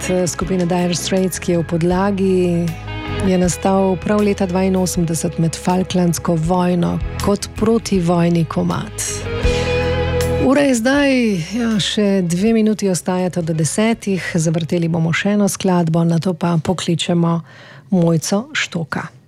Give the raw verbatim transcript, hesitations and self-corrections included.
skupine Dire Straits, ki je v podlagi, je nastal prav leta dvainosemdeset med Falklandsko vojno kot protivojni komad. Ura je zdaj, ja, še dve minuti ostajata do desetih, zavrteli bomo še eno skladbo, nato pa pokličemo Mojco Štoka.